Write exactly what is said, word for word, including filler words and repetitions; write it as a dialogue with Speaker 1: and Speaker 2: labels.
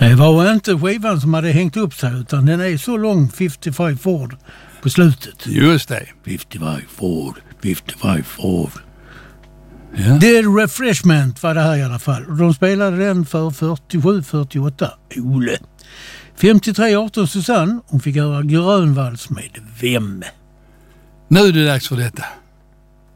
Speaker 1: Det var inte skivan som hade hängt upp sig, utan den är så lång, femtiofem Ford på slutet.
Speaker 2: Just det.
Speaker 1: femtiofem Ford, femtiofem Ford.
Speaker 2: Ja.
Speaker 1: Det är Refreshment var det här i alla fall. De spelade den för fyrtiosju fyrtioåtta. Ole. femtiotre arton Susanne. Hon fick göra grönvals med Vem.
Speaker 2: Nu är det dags för detta.